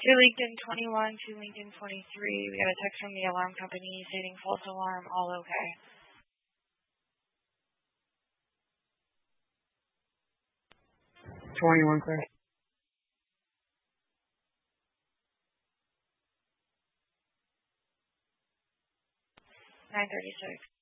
To LinkedIn 21, to LinkedIn 23. We got a text from the alarm company stating false alarm, all okay. Clear. 936.